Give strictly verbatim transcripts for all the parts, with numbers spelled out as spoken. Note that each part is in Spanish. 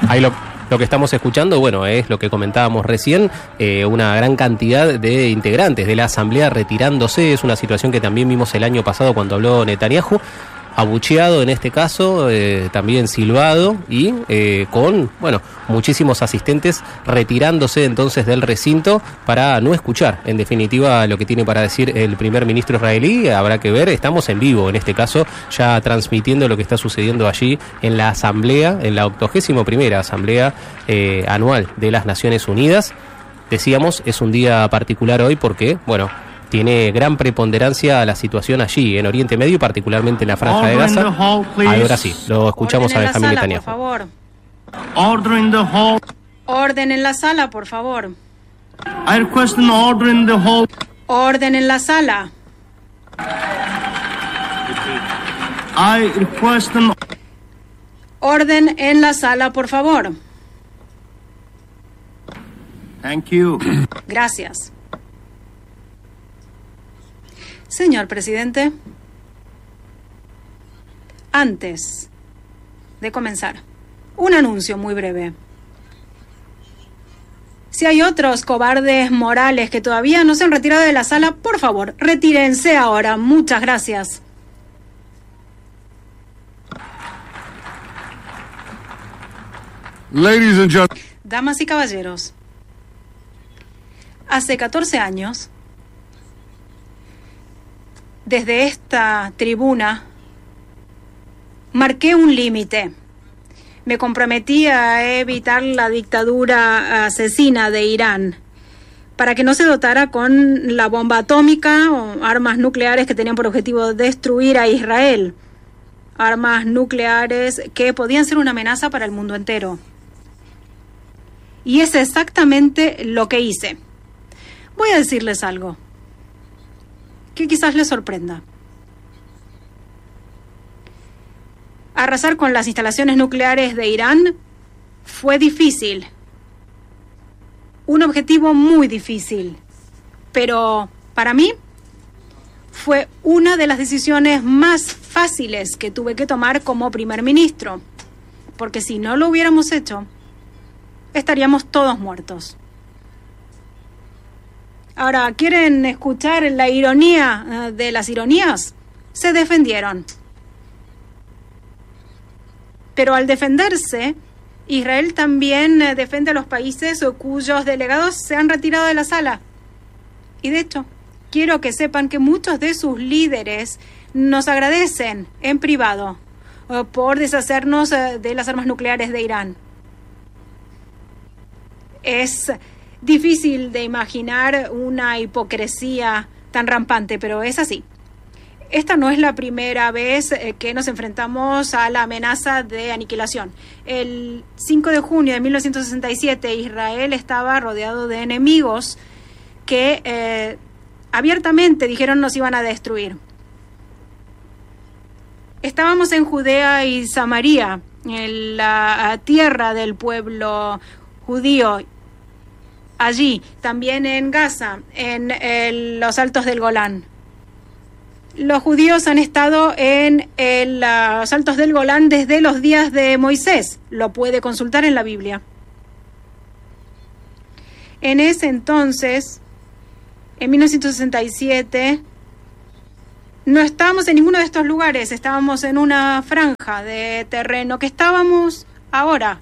Ahí lo, lo que estamos escuchando, bueno, es lo que comentábamos recién, eh, una gran cantidad de integrantes de la Asamblea retirándose. Es una situación que también vimos el año pasado cuando habló Netanyahu, abucheado en este caso, eh, también silbado y eh, con, bueno, muchísimos asistentes retirándose entonces del recinto para no escuchar, en definitiva, lo que tiene para decir el primer ministro israelí. Habrá que ver, estamos en vivo en este caso, ya transmitiendo lo que está sucediendo allí en la Asamblea, en la octogésima primera Asamblea eh, Anual de las Naciones Unidas. Decíamos, es un día particular hoy porque, bueno, tiene gran preponderancia la situación allí, en Oriente Medio y particularmente en la Franja de Gaza. Ahora sí, lo escuchamos a Benjamín Netanyahu. Por favor. Order in the hall. Orden en la sala, por favor. I request an order in the hall. Orden en la sala. I request an... Orden en la sala, por favor. Thank you. Gracias. Señor presidente, antes de comenzar, un anuncio muy breve. Si hay otros cobardes morales que todavía no se han retirado de la sala, por favor, retírense ahora. Muchas gracias. Ladies and gentlemen. Damas y caballeros, hace catorce años, desde esta tribuna, marqué un límite. Me comprometí a evitar la dictadura asesina de Irán para que no se dotara con la bomba atómica o armas nucleares que tenían por objetivo destruir a Israel. Armas nucleares que podían ser una amenaza para el mundo entero. Y es exactamente lo que hice. Voy a decirles algo que quizás les sorprenda. Arrasar con las instalaciones nucleares de Irán fue difícil. Un objetivo muy difícil. Pero para mí fue una de las decisiones más fáciles que tuve que tomar como primer ministro. Porque si no lo hubiéramos hecho, estaríamos todos muertos. Ahora, ¿quieren escuchar la ironía de las ironías? Se defendieron. Pero al defenderse, Israel también defiende a los países cuyos delegados se han retirado de la sala. Y de hecho, quiero que sepan que muchos de sus líderes nos agradecen en privado por deshacernos de las armas nucleares de Irán. Es difícil de imaginar una hipocresía tan rampante, pero es así. Esta no es la primera vez que nos enfrentamos a la amenaza de aniquilación. El cinco de junio de mil novecientos sesenta y siete, Israel estaba rodeado de enemigos que eh, abiertamente dijeron nos iban a destruir. Estábamos en Judea y Samaria, en la tierra del pueblo judío. Allí, también en Gaza, en el, los altos del Golán. Los judíos han estado en el, los altos del Golán desde los días de Moisés. Lo puede consultar en la Biblia. En ese entonces, en mil novecientos sesenta y siete, no estábamos en ninguno de estos lugares. Estábamos en una franja de terreno que estábamos ahora.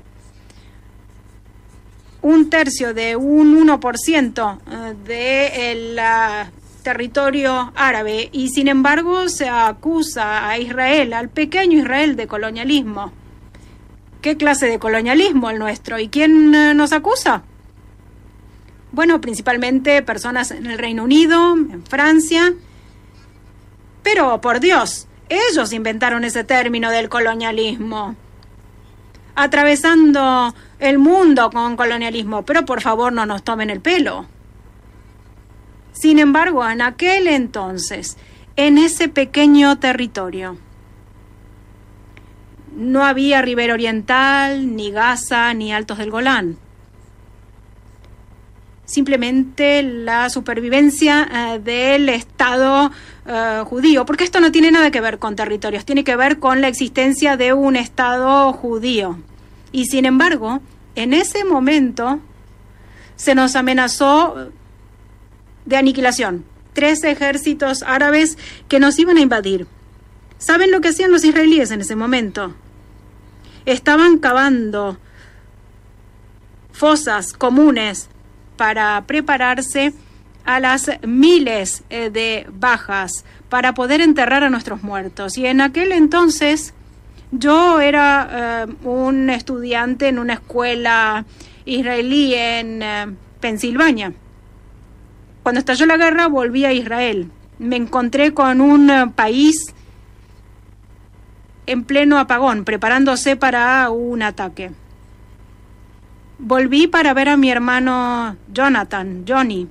Un tercio de un uno por ciento del uh, territorio árabe, y sin embargo se acusa a Israel, al pequeño Israel, de colonialismo. ¿Qué clase de colonialismo el nuestro? ¿Y quién uh, nos acusa? Bueno, principalmente personas en el Reino Unido, en Francia. Pero, por Dios, ellos inventaron ese término del colonialismo, atravesando el mundo con colonialismo, pero por favor no nos tomen el pelo. Sin embargo, en aquel entonces, en ese pequeño territorio, no había Ribera Oriental, ni Gaza, ni Altos del Golán. Simplemente la supervivencia uh, del Estado uh, judío, porque esto no tiene nada que ver con territorios, tiene que ver con la existencia de un Estado judío. Y sin embargo, en ese momento se nos amenazó de aniquilación. Tres ejércitos árabes que nos iban a invadir. ¿Saben lo que hacían los israelíes en ese momento? Estaban cavando fosas comunes para prepararse a las miles eh, de bajas para poder enterrar a nuestros muertos. Y en aquel entonces yo era eh, un estudiante en una escuela israelí en eh, Pensilvania. Cuando estalló la guerra volví a Israel. Me encontré con un eh, país en pleno apagón, preparándose para un ataque. Volví para ver a mi hermano Jonathan, Johnny,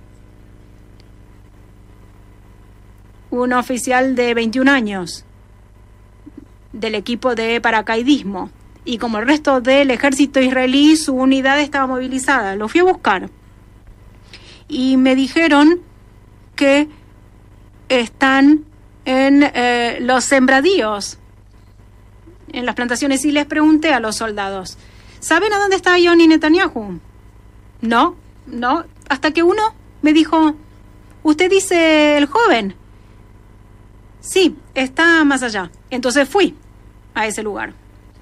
un oficial de veintiún años del equipo de paracaidismo. Y como el resto del ejército israelí, su unidad estaba movilizada. Lo fui a buscar. Y me dijeron que están en eh, los sembradíos, en las plantaciones. Y les pregunté a los soldados, ¿saben a dónde está Johnny Netanyahu? No, no. Hasta que uno me dijo, ¿usted dice el joven? Sí, está más allá. Entonces fui a ese lugar.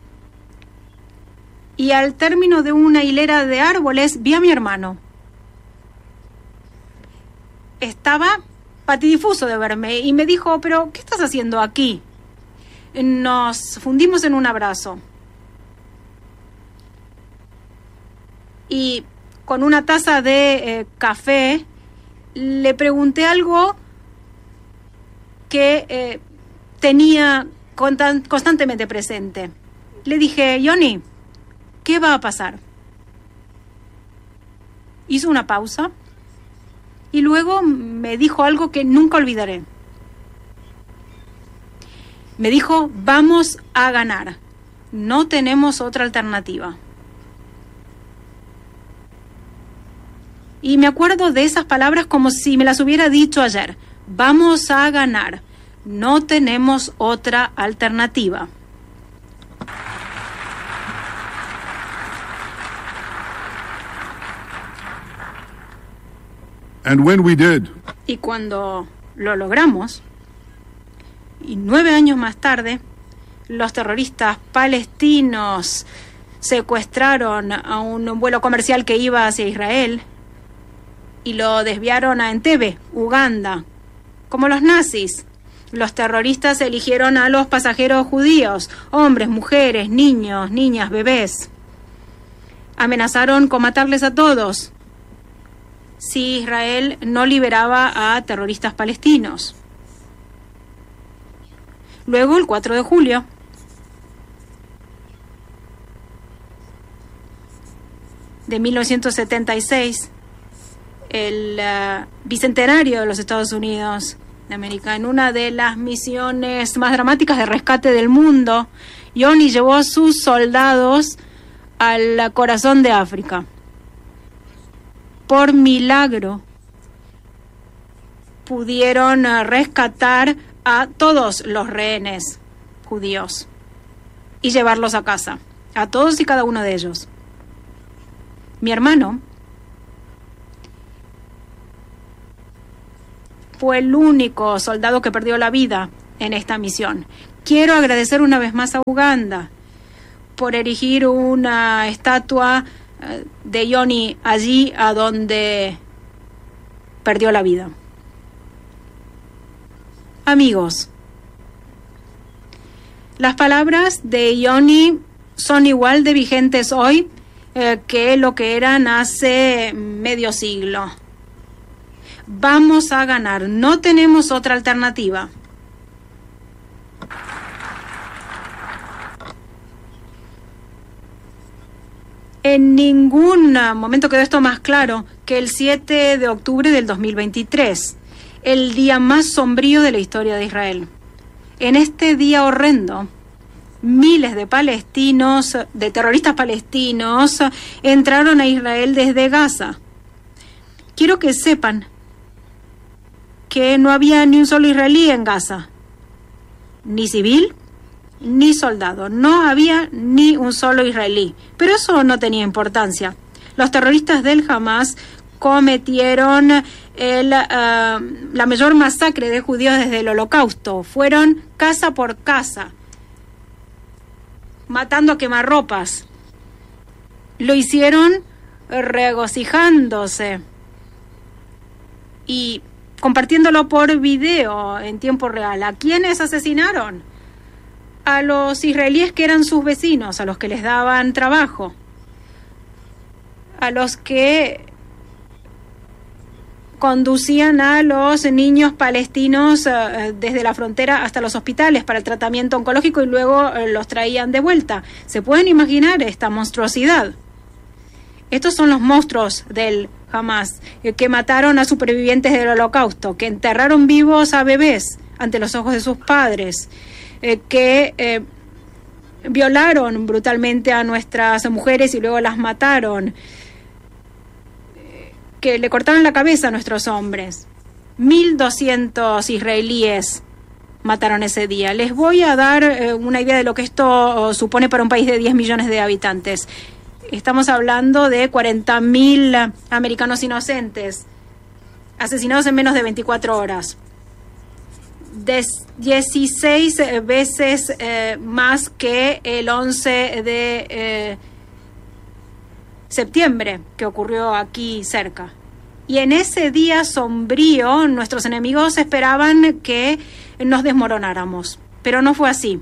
Y al término de una hilera de árboles vi a mi hermano. Estaba patidifuso de verme y me dijo, ¿pero qué estás haciendo aquí? Nos fundimos en un abrazo. Y con una taza de eh, café le pregunté algo que eh, tenía constan- constantemente presente. Le dije, Johnny, ¿qué va a pasar? Hizo una pausa y luego me dijo algo que nunca olvidaré. Me dijo, vamos a ganar. No tenemos otra alternativa. Y me acuerdo de esas palabras como si me las hubiera dicho ayer. Vamos a ganar. No tenemos otra alternativa. And when we did, Y cuando lo logramos, y nueve años más tarde, los terroristas palestinos secuestraron a un vuelo comercial que iba hacia Israel y lo desviaron a Entebbe, Uganda. Como los nazis, los terroristas eligieron a los pasajeros judíos, hombres, mujeres, niños, niñas, bebés. Amenazaron con matarles a todos si Israel no liberaba a terroristas palestinos. Luego, el cuatro de julio, de mil novecientos setenta y seis, el uh, bicentenario de los Estados Unidos de América, en una de las misiones más dramáticas de rescate del mundo, Johnny llevó a sus soldados al corazón de África. Por milagro, pudieron uh, rescatar a todos los rehenes judíos y llevarlos a casa, a todos y cada uno de ellos. Mi hermano fue el único soldado que perdió la vida en esta misión. Quiero agradecer una vez más a Uganda por erigir una estatua de Johnny allí a donde perdió la vida. Amigos, las palabras de Johnny son igual de vigentes hoy eh, que lo que eran hace medio siglo. Vamos a ganar, no tenemos otra alternativa. En ningún momento quedó esto más claro que el siete de octubre del dos mil veintitrés, el día más sombrío de la historia de Israel. En este día horrendo, miles de palestinos, de terroristas palestinos, entraron a Israel desde Gaza. Quiero que sepan que no había ni un solo israelí en Gaza, ni civil ni soldado, no había ni un solo israelí. Pero eso no tenía importancia. Los terroristas del Hamas cometieron el, uh, la mayor masacre de judíos desde el Holocausto. Fueron casa por casa, matando a quemarropas. Lo hicieron regocijándose y compartiéndolo por video en tiempo real. ¿A quiénes asesinaron? A los israelíes que eran sus vecinos, a los que les daban trabajo, a los que conducían a los niños palestinos uh, desde la frontera hasta los hospitales para el tratamiento oncológico y luego uh, los traían de vuelta. ¿Se pueden imaginar esta monstruosidad? Estos son los monstruos del Hamas, eh, que mataron a supervivientes del Holocausto, que enterraron vivos a bebés ante los ojos de sus padres, eh, que eh, violaron brutalmente a nuestras mujeres y luego las mataron, que le cortaron la cabeza a nuestros hombres. mil doscientos israelíes mataron ese día. Les voy a dar eh, una idea de lo que esto supone para un país de diez millones de habitantes. Estamos hablando de cuarenta mil americanos inocentes asesinados en menos de veinticuatro horas. De dieciséis veces eh, más que el once de eh, septiembre, que ocurrió aquí cerca. Y en ese día sombrío, nuestros enemigos esperaban que nos desmoronáramos, pero no fue así.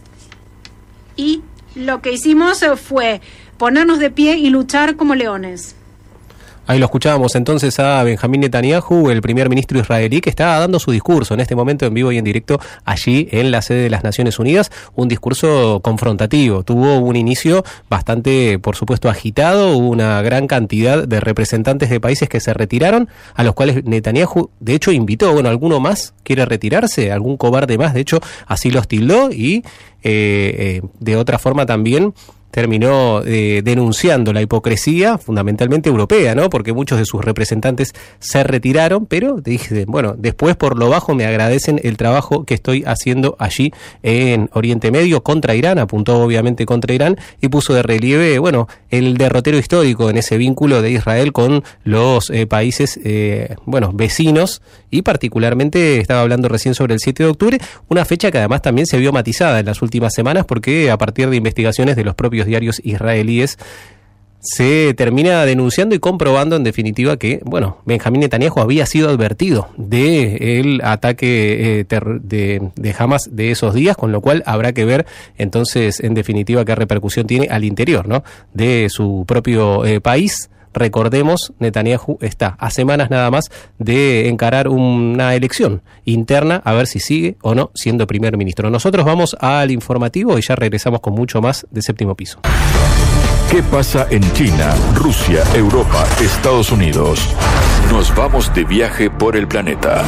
Y lo que hicimos fue ponernos de pie y luchar como leones. Ahí lo escuchábamos entonces a Benjamín Netanyahu, el primer ministro israelí, que está dando su discurso en este momento en vivo y en directo allí en la sede de las Naciones Unidas. Un discurso confrontativo. Tuvo un inicio bastante, por supuesto, agitado. Hubo una gran cantidad de representantes de países que se retiraron, a los cuales Netanyahu, de hecho, invitó. Bueno, ¿alguno más quiere retirarse? ¿Algún cobarde más? De hecho, así los tildó y eh, eh, de otra forma también terminó eh, denunciando la hipocresía fundamentalmente europea, ¿no? Porque muchos de sus representantes se retiraron, pero dije, bueno, después por lo bajo me agradecen el trabajo que estoy haciendo allí en Oriente Medio contra Irán, apuntó obviamente contra Irán y puso de relieve, bueno, el derrotero histórico en ese vínculo de Israel con los eh, países, eh, bueno, vecinos, y particularmente estaba hablando recién sobre el siete de octubre, una fecha que además también se vio matizada en las últimas semanas porque a partir de investigaciones de los propios diarios israelíes se termina denunciando y comprobando en definitiva que, bueno, Benjamín Netanyahu había sido advertido del ataque eh, ter- de, de Hamas de esos días, con lo cual habrá que ver entonces en definitiva qué repercusión tiene al interior, ¿no?, de su propio eh, país. Recordemos, Netanyahu está a semanas nada más de encarar una elección interna, a ver si sigue o no siendo primer ministro. Nosotros vamos al informativo y ya regresamos con mucho más de Séptimo Piso. ¿Qué pasa en China, Rusia, Europa, Estados Unidos? Nos vamos de viaje por el planeta.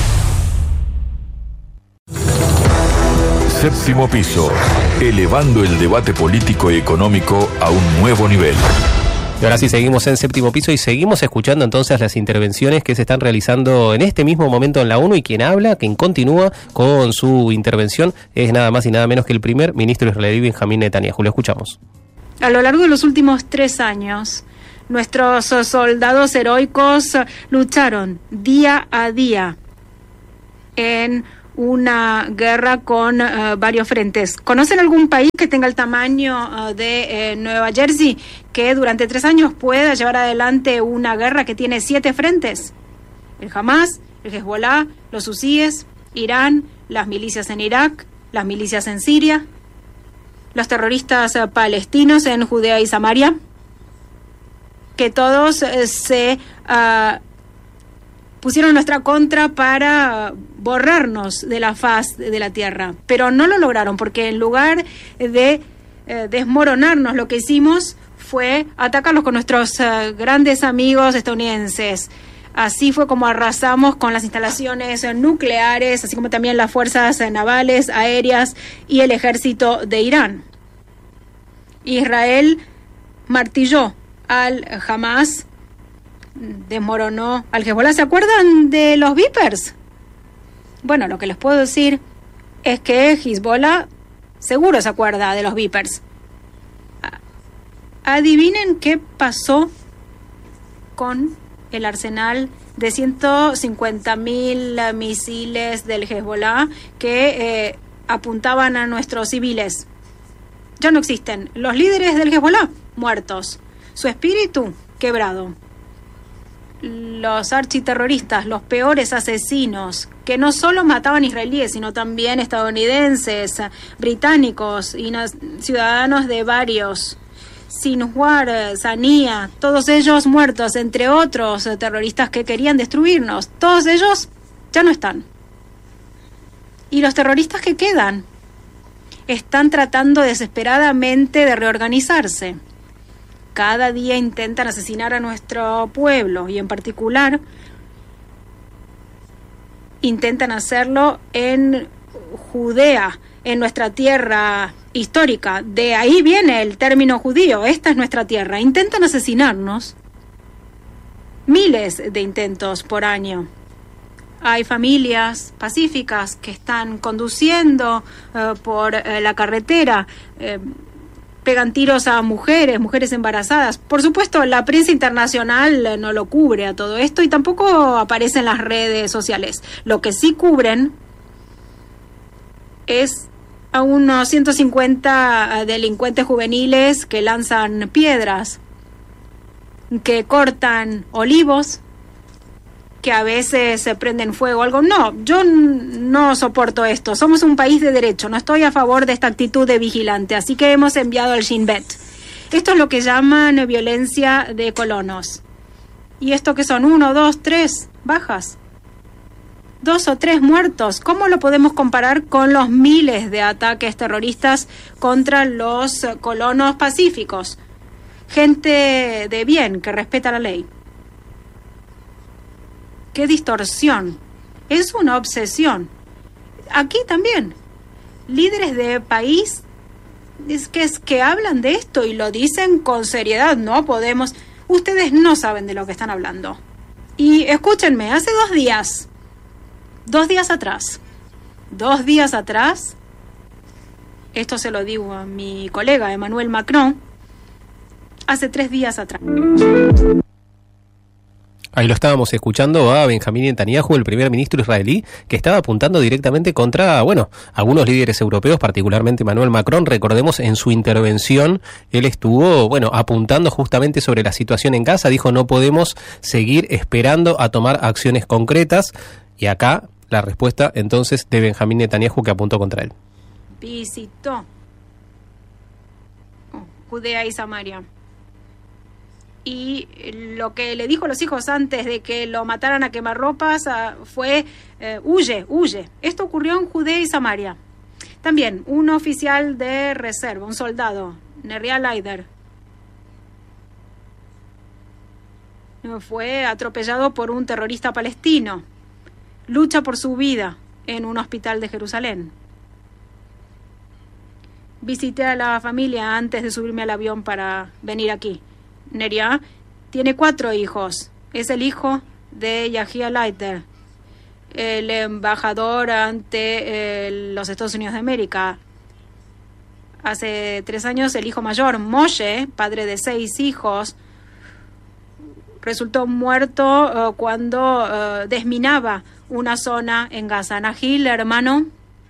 Séptimo Piso, elevando el debate político y económico a un nuevo nivel. Y ahora sí seguimos en Séptimo Piso y seguimos escuchando entonces las intervenciones que se están realizando en este mismo momento en la ONU, y quien habla, quien continúa con su intervención es nada más y nada menos que el primer ministro israelí Benjamín Netanyahu. Lo escuchamos. A lo largo de los últimos tres años, nuestros soldados heroicos lucharon día a día en una guerra con uh, varios frentes. ¿Conocen algún país que tenga el tamaño uh, de eh, Nueva Jersey, que durante tres años pueda llevar adelante una guerra que tiene siete frentes? El Hamas, el Hezbollah, los hutíes, Irán, las milicias en Irak, las milicias en Siria, los terroristas uh, palestinos en Judea y Samaria, que todos uh, se uh, pusieron nuestra contra para borrarnos de la faz de la tierra, pero no lo lograron, porque en lugar de eh, desmoronarnos, lo que hicimos fue atacarlos con nuestros eh, grandes amigos estadounidenses. Así fue como arrasamos con las instalaciones nucleares, así como también las fuerzas navales, aéreas y el ejército de Irán. Israel martilló al Hamas, desmoronó al Hezbollah. ¿Se acuerdan de los Vipers? Bueno, lo que les puedo decir es que Hezbollah seguro se acuerda de los Vipers. Adivinen qué pasó con el arsenal de ciento cincuenta mil misiles del Hezbollah que eh, apuntaban a nuestros civiles. Ya no existen. Los líderes del Hezbollah, muertos. Su espíritu, quebrado. Los architerroristas, los peores asesinos, que no solo mataban israelíes, sino también estadounidenses, británicos y ciudadanos de varios, Sinwar, Sania, todos ellos muertos, entre otros terroristas que querían destruirnos. Todos ellos ya no están. Y los terroristas que quedan están tratando desesperadamente de reorganizarse. Cada día intentan asesinar a nuestro pueblo y en particular intentan hacerlo en Judea, en nuestra tierra histórica. De ahí viene el término judío. Esta es nuestra tierra. Intentan asesinarnos. Miles de intentos por año. Hay familias pacíficas que están conduciendo uh, por uh, la carretera, eh, pegan tiros a mujeres, mujeres embarazadas. Por supuesto, la prensa internacional no lo cubre a todo esto y tampoco aparece en las redes sociales. Lo que sí cubren es a unos ciento cincuenta delincuentes juveniles que lanzan piedras, que cortan olivos, que a veces se prenden fuego, algo. No, yo no soporto esto. Somos un país de derecho. No estoy a favor de esta actitud de vigilante. Así que hemos enviado al Shin Bet. Esto es lo que llaman violencia de colonos. ¿Y esto qué son? ¿Uno, dos, tres bajas? ¿Dos o tres muertos? ¿Cómo lo podemos comparar con los miles de ataques terroristas contra los colonos pacíficos? Gente de bien, que respeta la ley. ¡Qué distorsión! Es una obsesión. Aquí también. Líderes de país es que, es que hablan de esto y lo dicen con seriedad. No podemos... Ustedes no saben de lo que están hablando. Y escúchenme, hace dos días, dos días atrás, dos días atrás, esto se lo digo a mi colega Emmanuel Macron, hace tres días atrás. Ahí lo estábamos escuchando a Benjamín Netanyahu, el primer ministro israelí, que estaba apuntando directamente contra, bueno, algunos líderes europeos, particularmente Emmanuel Macron. Recordemos, en su intervención, él estuvo, bueno, apuntando justamente sobre la situación en Gaza. Dijo, no podemos seguir esperando a tomar acciones concretas. Y acá, la respuesta, entonces, de Benjamín Netanyahu, que apuntó contra él. Visitó Judea y Samaria. Y lo que le dijo a los hijos antes de que lo mataran a quemarropas uh, fue, eh, huye, huye. Esto ocurrió en Judea y Samaria. También un oficial de reserva, un soldado, Neria Leider, fue atropellado por un terrorista palestino. Lucha por su vida en un hospital de Jerusalén. Visité a la familia antes de subirme al avión para venir aquí. Neria tiene cuatro hijos. Es el hijo de Yahia Leiter, el embajador ante eh, los Estados Unidos de América. Hace tres años el hijo mayor, Moshe, padre de seis hijos, resultó muerto uh, cuando uh, desminaba una zona en Gaza. Nahil, hermano,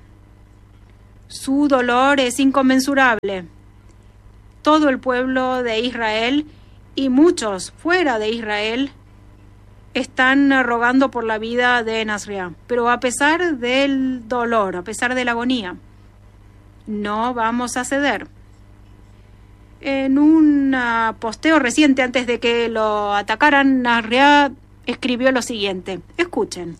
su dolor es inconmensurable. Todo el pueblo de Israel y muchos fuera de Israel están rogando por la vida de Nasria. Pero a pesar del dolor, a pesar de la agonía, no vamos a ceder. En un uh, posteo reciente, antes de que lo atacaran, Nasria escribió lo siguiente. Escuchen.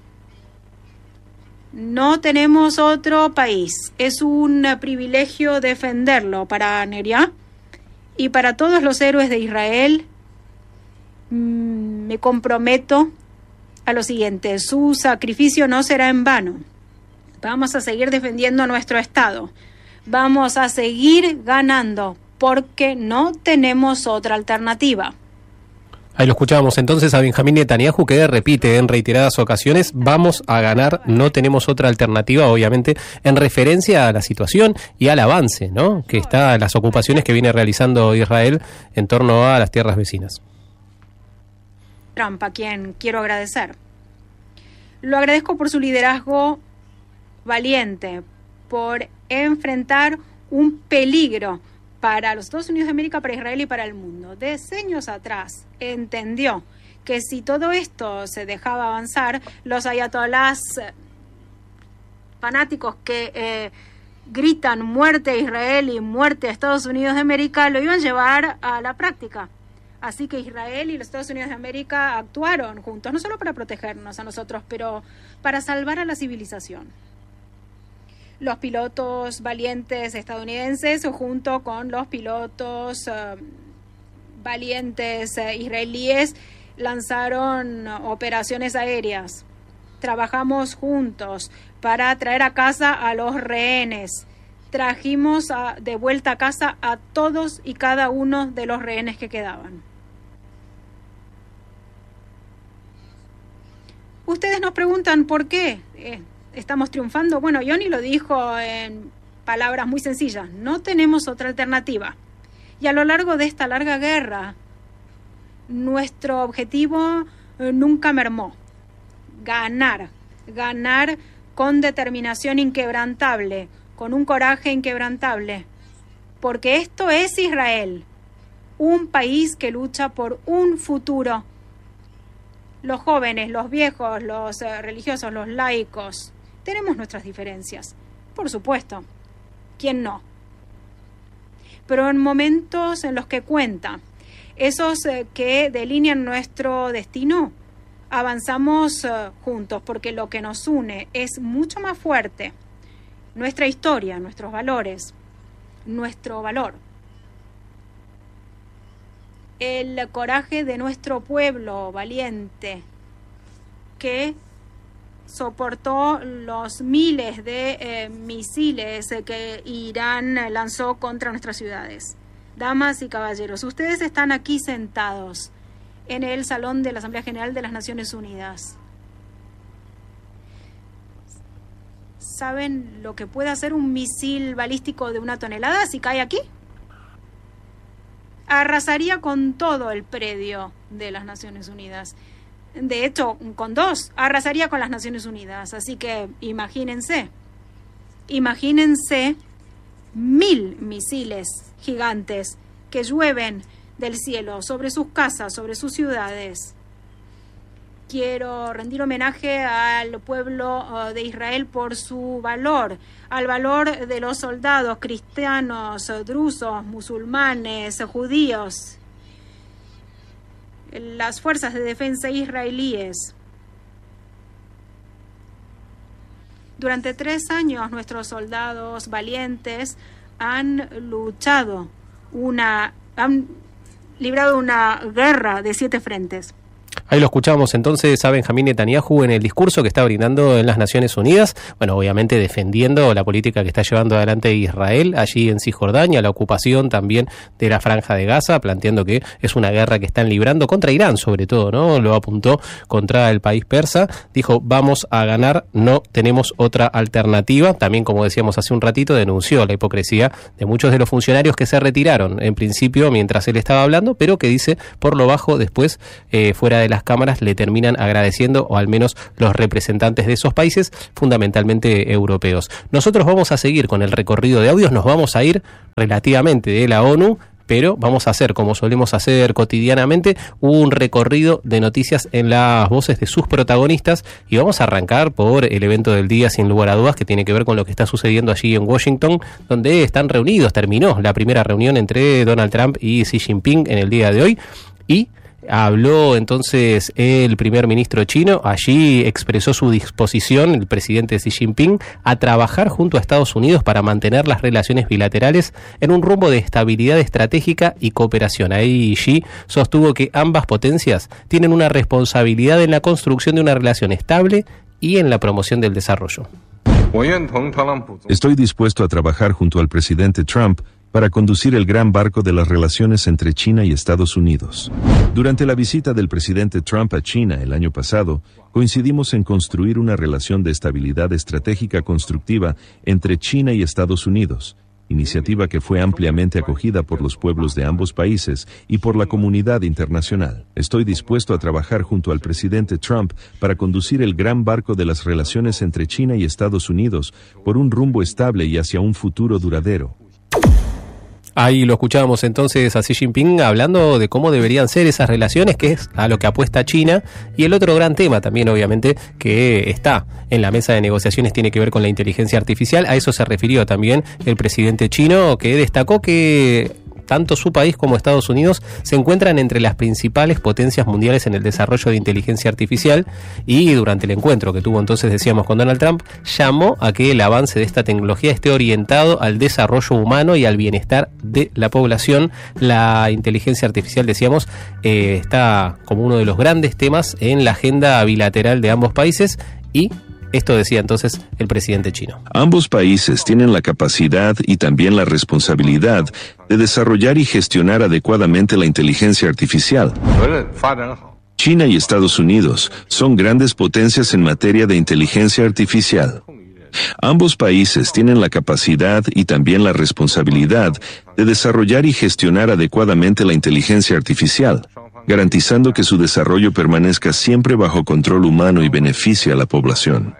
No tenemos otro país. Es un privilegio defenderlo. Para Neria y para todos los héroes de Israel, mmm, me comprometo a lo siguiente. Su sacrificio no será en vano. Vamos a seguir defendiendo nuestro Estado. Vamos a seguir ganando porque no tenemos otra alternativa. Ahí lo escuchábamos entonces a Benjamín Netanyahu, que repite en reiteradas ocasiones: vamos a ganar, no tenemos otra alternativa, obviamente en referencia a la situación y al avance, ¿no?, que está, las ocupaciones que viene realizando Israel en torno a las tierras vecinas. Trump, a quien quiero agradecer. Lo agradezco por su liderazgo valiente, por enfrentar un peligro para los Estados Unidos de América, para Israel y para el mundo. Decenios atrás entendió que si todo esto se dejaba avanzar, los ayatolás fanáticos que eh, gritan muerte a Israel y muerte a Estados Unidos de América lo iban a llevar a la práctica. Así que Israel y los Estados Unidos de América actuaron juntos, no solo para protegernos a nosotros, pero para salvar a la civilización. Los pilotos valientes estadounidenses junto con los pilotos uh, valientes uh, israelíes lanzaron operaciones aéreas. Trabajamos juntos para traer a casa a los rehenes. Trajimos a, de vuelta a casa a todos y cada uno de los rehenes que quedaban. Ustedes nos preguntan por qué eh, estamos triunfando. Bueno, Yoni lo dijo en palabras muy sencillas: no tenemos otra alternativa. Y a lo largo de esta larga guerra, nuestro objetivo eh, nunca mermó. Ganar, ganar con determinación inquebrantable, con un coraje inquebrantable. Porque esto es Israel, un país que lucha por un futuro. Los jóvenes, los viejos, los eh, religiosos, los laicos, tenemos nuestras diferencias, por supuesto. ¿Quién no? Pero en momentos en los que cuenta, esos eh, que delinean nuestro destino, avanzamos eh, juntos, porque lo que nos une es mucho más fuerte. Nuestra historia, nuestros valores, nuestro valor. El coraje de nuestro pueblo valiente que soportó los miles de eh, misiles que Irán lanzó contra nuestras ciudades. Damas y caballeros, ustedes están aquí sentados en el Salón de la Asamblea General de las Naciones Unidas. ¿Saben lo que puede hacer un misil balístico de una tonelada si cae aquí? Arrasaría con todo el predio de las Naciones Unidas. De hecho, con dos, arrasaría con las Naciones Unidas. Así que imagínense, imagínense mil misiles gigantes que llueven del cielo sobre sus casas, sobre sus ciudades. Quiero rendir homenaje al pueblo uh, de Israel por su valor, al valor de los soldados cristianos, drusos, musulmanes, judíos, las fuerzas de defensa israelíes. Durante tres años nuestros soldados valientes han luchado, una, han librado una guerra de siete frentes. Ahí lo escuchamos entonces a Benjamín Netanyahu en el discurso que está brindando en las Naciones Unidas, bueno, obviamente defendiendo la política que está llevando adelante Israel allí en Cisjordania, la ocupación también de la Franja de Gaza, planteando que es una guerra que están librando contra Irán sobre todo, ¿no? Lo apuntó contra el país persa, dijo vamos a ganar, no tenemos otra alternativa. También, como decíamos hace un ratito, denunció la hipocresía de muchos de los funcionarios que se retiraron en principio mientras él estaba hablando, pero que dice por lo bajo después eh, fuera de las cámaras le terminan agradeciendo, o al menos los representantes de esos países, fundamentalmente europeos. Nosotros vamos a seguir con el recorrido de audios, nos vamos a ir relativamente de la ONU, pero vamos a hacer, como solemos hacer cotidianamente, un recorrido de noticias en las voces de sus protagonistas, y vamos a arrancar por el evento del día, sin lugar a dudas, que tiene que ver con lo que está sucediendo allí en Washington, donde están reunidos, terminó la primera reunión entre Donald Trump y Xi Jinping en el día de hoy, y habló entonces el primer ministro chino. Allí expresó su disposición, el presidente Xi Jinping, a trabajar junto a Estados Unidos para mantener las relaciones bilaterales en un rumbo de estabilidad estratégica y cooperación. Ahí Xi sostuvo que ambas potencias tienen una responsabilidad en la construcción de una relación estable y en la promoción del desarrollo. Estoy dispuesto a trabajar junto al presidente Trump para conducir el gran barco de las relaciones entre China y Estados Unidos. Durante la visita del presidente Trump a China el año pasado, coincidimos en construir una relación de estabilidad estratégica constructiva entre China y Estados Unidos, iniciativa que fue ampliamente acogida por los pueblos de ambos países y por la comunidad internacional. Estoy dispuesto a trabajar junto al presidente Trump para conducir el gran barco de las relaciones entre China y Estados Unidos por un rumbo estable y hacia un futuro duradero. Ahí lo escuchábamos entonces a Xi Jinping hablando de cómo deberían ser esas relaciones, que es a lo que apuesta China. Y el otro gran tema también, obviamente, que está en la mesa de negociaciones tiene que ver con la inteligencia artificial. A eso se refirió también el presidente chino, que destacó que tanto su país como Estados Unidos se encuentran entre las principales potencias mundiales en el desarrollo de inteligencia artificial, y durante el encuentro que tuvo entonces, decíamos, con Donald Trump, llamó a que el avance de esta tecnología esté orientado al desarrollo humano y al bienestar de la población. La inteligencia artificial, decíamos, eh, está como uno de los grandes temas en la agenda bilateral de ambos países, y esto decía entonces el presidente chino. Ambos países tienen la capacidad y también la responsabilidad de desarrollar y gestionar adecuadamente la inteligencia artificial. China y Estados Unidos son grandes potencias en materia de inteligencia artificial. Ambos países tienen la capacidad y también la responsabilidad de desarrollar y gestionar adecuadamente la inteligencia artificial, garantizando que su desarrollo permanezca siempre bajo control humano y beneficie a la población.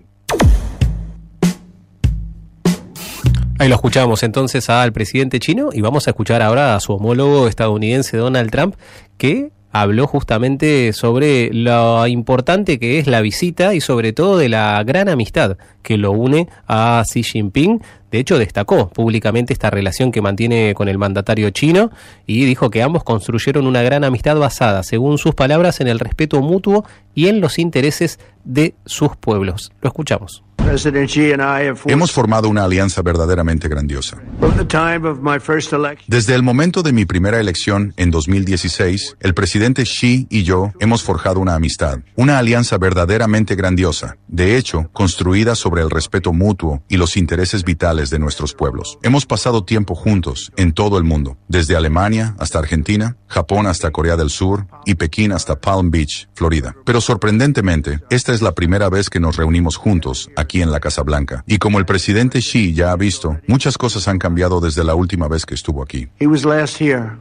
Ahí lo escuchamos entonces al presidente chino, y vamos a escuchar ahora a su homólogo estadounidense Donald Trump, que habló justamente sobre lo importante que es la visita y sobre todo de la gran amistad que lo une a Xi Jinping. De hecho, destacó públicamente esta relación que mantiene con el mandatario chino y dijo que ambos construyeron una gran amistad basada, según sus palabras, en el respeto mutuo y en los intereses de sus pueblos. Lo escuchamos. Hemos formado una alianza verdaderamente grandiosa. Desde el momento de mi primera elección en dos mil dieciséis, el presidente Xi y yo hemos forjado una amistad, una alianza verdaderamente grandiosa, de hecho, construida sobre el respeto mutuo y los intereses vitales de nuestros pueblos. Hemos pasado tiempo juntos en todo el mundo, desde Alemania hasta Argentina, Japón hasta Corea del Sur y Pekín hasta Palm Beach, Florida. Pero sorprendentemente, esta es la primera vez que nos reunimos juntos aquí en la Casa Blanca. Y como el presidente Xi ya ha visto, muchas cosas han cambiado desde la última vez que estuvo aquí. He was last here.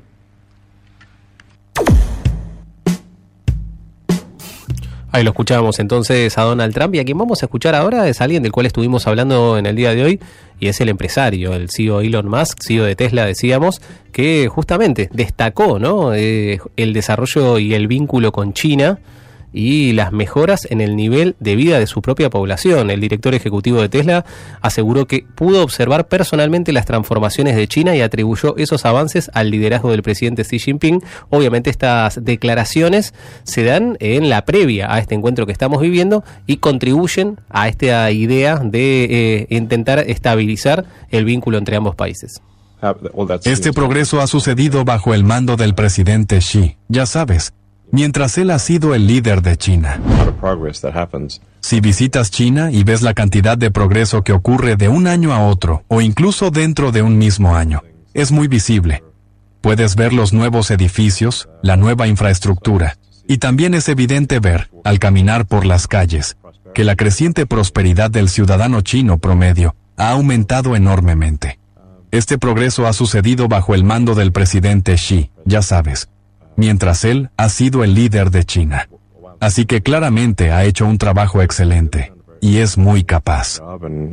Ahí lo escuchábamos entonces a Donald Trump, y a quien vamos a escuchar ahora es alguien del cual estuvimos hablando en el día de hoy, y es el empresario, el C E O Elon Musk, C E O de Tesla, decíamos, que justamente destacó, ¿no?, eh, el desarrollo y el vínculo con China y las mejoras en el nivel de vida de su propia población. El director ejecutivo de Tesla aseguró que pudo observar personalmente las transformaciones de China y atribuyó esos avances al liderazgo del presidente Xi Jinping. Obviamente estas declaraciones se dan en la previa a este encuentro que estamos viviendo y contribuyen a esta idea de eh, intentar estabilizar el vínculo entre ambos países. Este progreso ha sucedido bajo el mando del presidente Xi, ya sabes, mientras él ha sido el líder de China. Si visitas China y ves la cantidad de progreso que ocurre de un año a otro, o incluso dentro de un mismo año, es muy visible. Puedes ver los nuevos edificios, la nueva infraestructura, y también es evidente ver, al caminar por las calles, que la creciente prosperidad del ciudadano chino promedio ha aumentado enormemente. Este progreso ha sucedido bajo el mando del presidente Xi, ya sabes, mientras él ha sido el líder de China. Así que claramente ha hecho un trabajo excelente, y es muy capaz.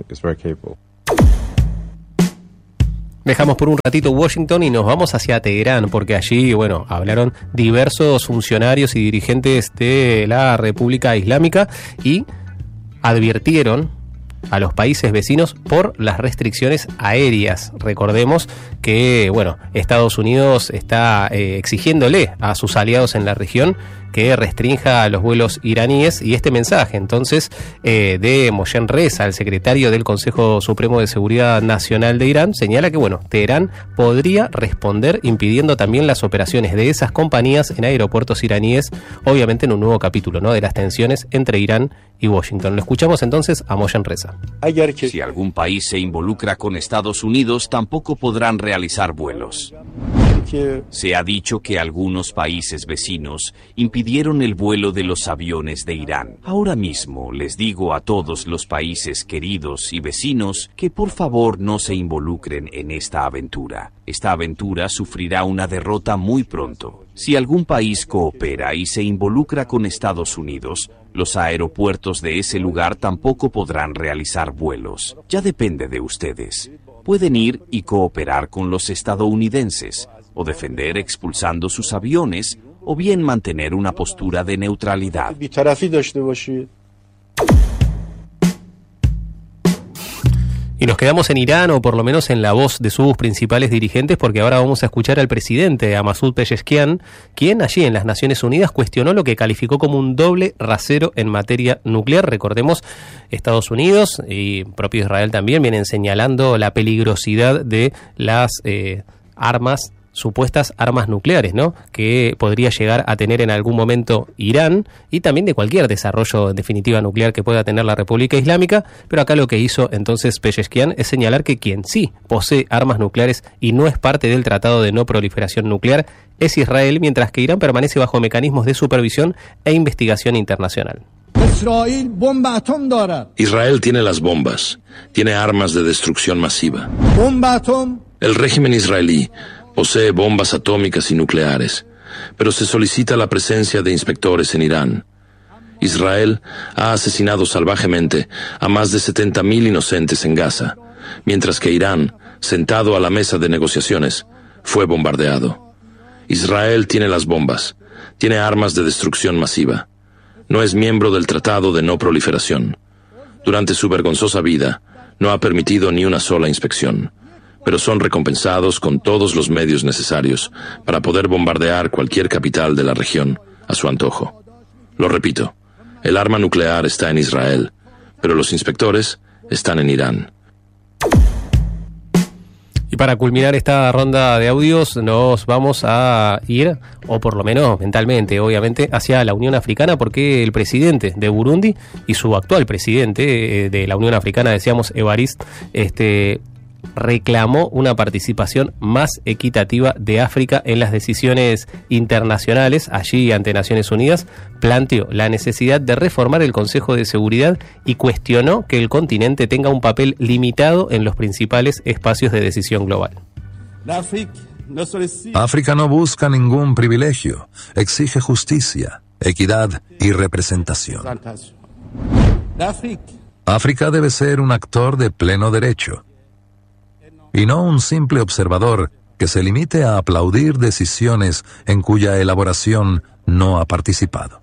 Dejamos por un ratito Washington y nos vamos hacia Teherán, porque allí, bueno, hablaron diversos funcionarios y dirigentes de la República Islámica y advirtieron a los países vecinos por las restricciones aéreas. Recordemos que, bueno, Estados Unidos está eh, exigiéndole a sus aliados en la región que restrinja los vuelos iraníes, y este mensaje entonces eh, de Moshen Reza, el secretario del Consejo Supremo de Seguridad Nacional de Irán, señala que bueno, Teherán podría responder impidiendo también las operaciones de esas compañías en aeropuertos iraníes, obviamente en un nuevo capítulo, ¿no?, de las tensiones entre Irán y Washington. Lo escuchamos entonces a Moshen Reza. Si algún país se involucra con Estados Unidos, tampoco podrán realizar vuelos. Se ha dicho que algunos países vecinos impidieron el vuelo de los aviones de Irán. Ahora mismo les digo a todos los países queridos y vecinos que por favor no se involucren en esta aventura. Esta aventura sufrirá una derrota muy pronto. Si algún país coopera y se involucra con Estados Unidos, los aeropuertos de ese lugar tampoco podrán realizar vuelos. Ya depende de ustedes. Pueden ir y cooperar con los estadounidenses, o defender expulsando sus aviones, o bien mantener una postura de neutralidad. Y nos quedamos en Irán, o por lo menos en la voz de sus principales dirigentes, porque ahora vamos a escuchar al presidente, a Masoud Pezeshkian, quien allí en las Naciones Unidas cuestionó lo que calificó como un doble rasero en materia nuclear. Recordemos, Estados Unidos y propio Israel también vienen señalando la peligrosidad de las eh, armas supuestas armas nucleares, ¿no?, que podría llegar a tener en algún momento Irán, y también de cualquier desarrollo en definitiva nuclear que pueda tener la República Islámica. Pero acá lo que hizo entonces Pezeshkian es señalar que quien sí posee armas nucleares y no es parte del Tratado de No Proliferación Nuclear es Israel, mientras que Irán permanece bajo mecanismos de supervisión e investigación internacional. Israel tiene las bombas, tiene armas de destrucción masiva. El régimen israelí posee bombas atómicas y nucleares, pero se solicita la presencia de inspectores en Irán. Israel ha asesinado salvajemente a más de setenta mil inocentes en Gaza, mientras que Irán, sentado a la mesa de negociaciones, fue bombardeado. Israel tiene las bombas, tiene armas de destrucción masiva. No es miembro del Tratado de No Proliferación. Durante su vergonzosa vida, no ha permitido ni una sola inspección, pero son recompensados con todos los medios necesarios para poder bombardear cualquier capital de la región a su antojo. Lo repito, el arma nuclear está en Israel, pero los inspectores están en Irán. Y para culminar esta ronda de audios nos vamos a ir, o por lo menos mentalmente, obviamente, hacia la Unión Africana, porque el presidente de Burundi y su actual presidente de la Unión Africana, decíamos, Evariste, este... reclamó una participación más equitativa de África en las decisiones internacionales. Allí, ante Naciones Unidas, planteó la necesidad de reformar el Consejo de Seguridad y cuestionó que el continente tenga un papel limitado en los principales espacios de decisión global. África no busca ningún privilegio, exige justicia, equidad y representación. África debe ser un actor de pleno derecho, y no un simple observador que se limite a aplaudir decisiones en cuya elaboración no ha participado.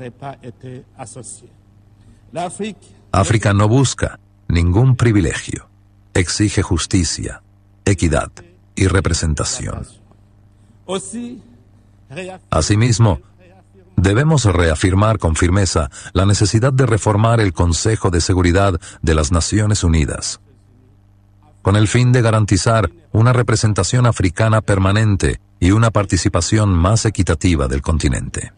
África no busca ningún privilegio, exige justicia, equidad y representación. Asimismo, debemos reafirmar con firmeza la necesidad de reformar el Consejo de Seguridad de las Naciones Unidas, con el fin de garantizar una representación africana permanente y una participación más equitativa del continente.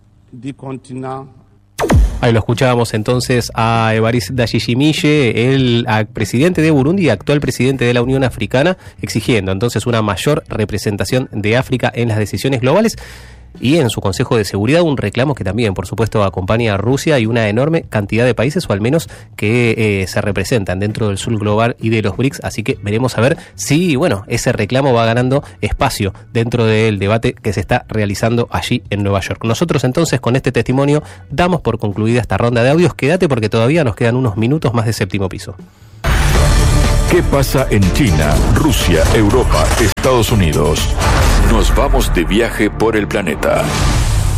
Ahí lo escuchábamos entonces a Evariste Ndayishimiye, el presidente de Burundi y actual presidente de la Unión Africana, exigiendo entonces una mayor representación de África en las decisiones globales. Y en su Consejo de Seguridad un reclamo que también, por supuesto, acompaña a Rusia y una enorme cantidad de países, o al menos que eh, se representan dentro del sur global y de los B R I C S. Así que veremos a ver si, bueno, ese reclamo va ganando espacio dentro del debate que se está realizando allí en Nueva York. Nosotros entonces, con este testimonio, damos por concluida esta ronda de audios. Quédate porque todavía nos quedan unos minutos más de Séptimo Piso. ¿Qué pasa en China, Rusia, Europa, Estados Unidos? Nos vamos de viaje por el planeta.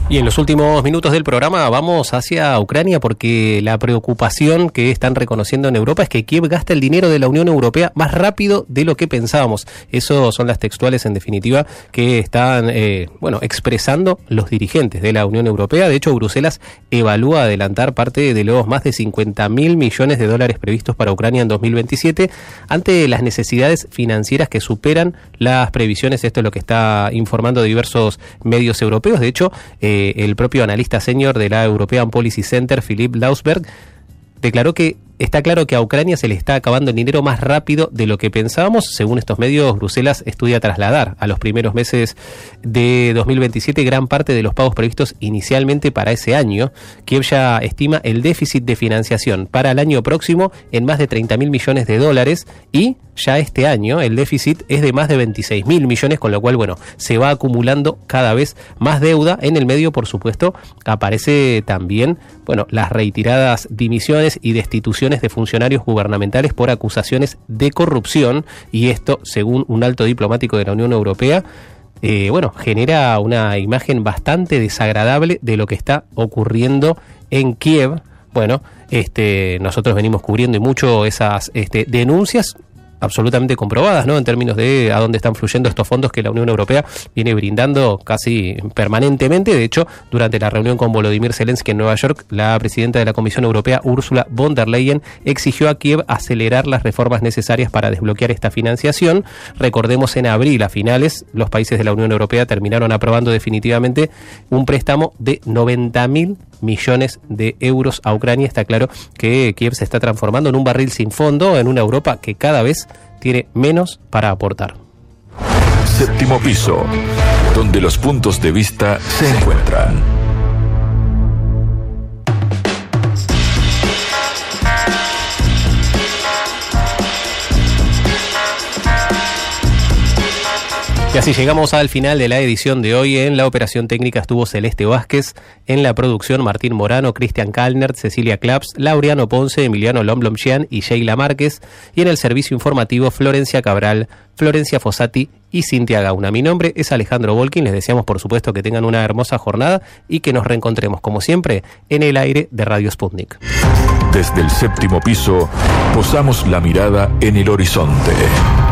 Y en los últimos minutos del programa vamos hacia Ucrania porque la preocupación que están reconociendo en Europa es que Kiev gasta el dinero de la Unión Europea más rápido de lo que pensábamos. Eso son las textuales, en definitiva, que están eh, bueno, expresando los dirigentes de la Unión Europea. De hecho, Bruselas evalúa adelantar parte de los más de cincuenta mil millones de dólares previstos para Ucrania en dos mil veintisiete ante las necesidades financieras que superan las previsiones. Esto es lo que está informando diversos medios europeos. De hecho, eh, el propio analista senior de la European Policy Center, Philipp Lausberg, declaró que está claro que a Ucrania se le está acabando el dinero más rápido de lo que pensábamos. Según estos medios, Bruselas estudia trasladar a los primeros meses de dos mil veintisiete gran parte de los pagos previstos inicialmente para ese año. Kiev ya estima el déficit de financiación para el año próximo en más de treinta mil millones de dólares y ya este año el déficit es de más de veintiséis mil millones, con lo cual, bueno, se va acumulando cada vez más deuda. En el medio, por supuesto, aparece también, bueno, las reiteradas dimisiones y destituciones de funcionarios gubernamentales por acusaciones de corrupción, y esto, según un alto diplomático de la Unión Europea, eh, bueno, genera una imagen bastante desagradable de lo que está ocurriendo en Kiev. Bueno, este, nosotros venimos cubriendo y mucho esas este, denuncias absolutamente comprobadas, ¿no?, en términos de a dónde están fluyendo estos fondos que la Unión Europea viene brindando casi permanentemente. De hecho, durante la reunión con Volodymyr Zelensky en Nueva York, la presidenta de la Comisión Europea, Ursula von der Leyen, exigió a Kiev acelerar las reformas necesarias para desbloquear esta financiación. Recordemos, en abril, a finales, los países de la Unión Europea terminaron aprobando definitivamente un préstamo de noventa mil millones de euros a Ucrania. Está claro que Kiev se está transformando en un barril sin fondo, en una Europa que cada vez tiene menos para aportar. Séptimo piso, donde los puntos de vista se encuentran. Y así llegamos al final de la edición de hoy. En la operación técnica estuvo Celeste Vázquez, en la producción Martín Morano, Cristian Kalnert, Cecilia Claps, Laureano Ponce, Emiliano Lomblomchian y Sheila Márquez, y en el servicio informativo Florencia Cabral, Florencia Fossati y Cintia Gauna. Mi nombre es Alejandro Volkin. Les deseamos, por supuesto, que tengan una hermosa jornada y que nos reencontremos, como siempre, en el aire de Radio Sputnik. Desde el séptimo piso, posamos la mirada en el horizonte.